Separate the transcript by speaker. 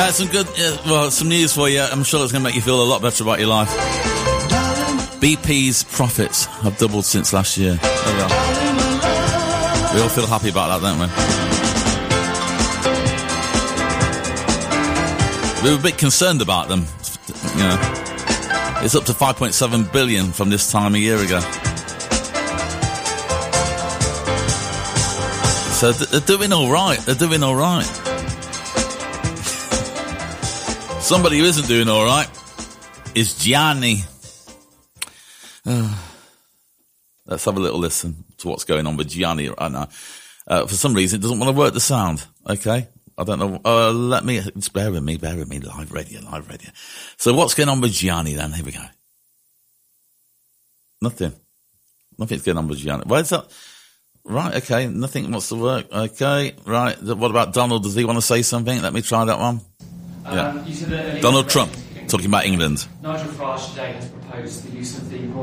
Speaker 1: Some news for you. I'm sure it's going to make you feel a lot better about your life. BP's profits have doubled since last year. There we are. We all feel happy about that, don't we? We were a bit concerned about them. You know, it's up to 5.7 billion from this time a year ago. So they're doing all right. They're doing all right. Somebody who isn't doing all right is Gianni. Let's have a little listen to what's going on with Gianni right now. For some reason, it doesn't want to work the sound. Okay, I don't know. Just bear with me. Live radio. So what's going on with Gianni then? Here we go. Nothing's going on with Gianni. Why is that? Right, okay, nothing wants to work. Okay, right. What about Donald? Does he want to say something? Let me try that one. Yeah. Donald Trump, talking about England.
Speaker 2: Nigel Farage today has proposed the use of the